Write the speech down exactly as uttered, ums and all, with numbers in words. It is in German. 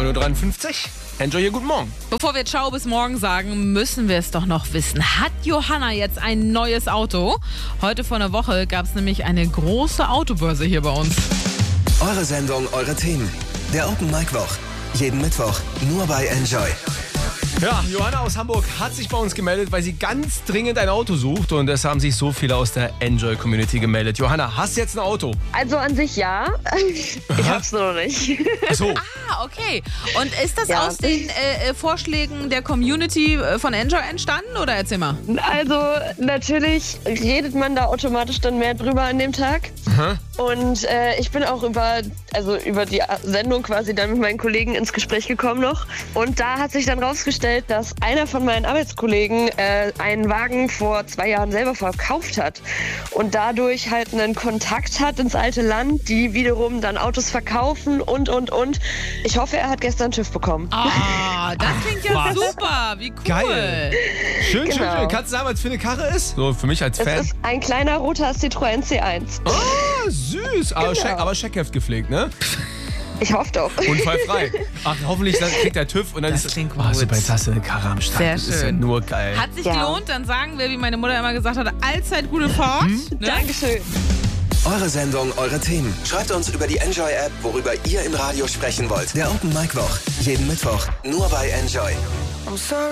neun Uhr dreiundfünfzig. Enjoy hier, guten Morgen. Bevor wir Ciao bis morgen sagen, müssen wir es doch noch wissen. Hat Johanna jetzt ein neues Auto? Heute vor einer Woche gab es nämlich eine große Autobörse hier bei uns. Eure Sendung, eure Themen. Der Open Mic Woch. Jeden Mittwoch nur bei Enjoy. Ja, Johanna aus Hamburg hat sich bei uns gemeldet, weil sie ganz dringend ein Auto sucht. Und es haben sich so viele aus der Enjoy-Community gemeldet. Johanna, hast du jetzt ein Auto? Also an sich ja. Ich hab's nur noch nicht. Ach so. Ah, okay. Und ist das Ja. aus den äh, Vorschlägen der Community äh, von Enjoy entstanden? Oder erzähl mal. Also natürlich redet man da automatisch dann mehr drüber an dem Tag. Aha. Und äh, ich bin auch über, also über die Sendung quasi dann mit meinen Kollegen ins Gespräch gekommen noch. Und da hat sich dann rausgestellt, dass einer von meinen Arbeitskollegen äh, einen Wagen vor zwei Jahren selber verkauft hat. Und dadurch halt einen Kontakt hat ins alte Land, die wiederum dann Autos verkaufen und, und, und. Ich hoffe, er hat gestern TÜV bekommen. Ah, das klingt ja was? super. Wie cool. Geil. Schön, schön, Genau. schön. Kannst du sagen, was für eine Karre ist? So, für mich als Es Fan. ist ein kleiner roter Citroën C eins. Ah, süß. Aber, Genau. Scheck, aber Scheckheft gepflegt, ne? Ich hoffe doch. Unfallfrei. Ach, hoffentlich dann kriegt der TÜV und dann Das ist klingt oh, gut. super, jetzt hast du eine Karre am Start. Sehr Das ist ja schön. nur geil. Hat sich Ja. gelohnt, dann sagen wir, wie meine Mutter immer gesagt hat, allzeit gute Fahrt. Ne? Dankeschön. Eure Sendung, eure Themen. Schreibt uns über die Enjoy-App, worüber ihr im Radio sprechen wollt. Der Open Mic Woch. Jeden Mittwoch nur bei Enjoy.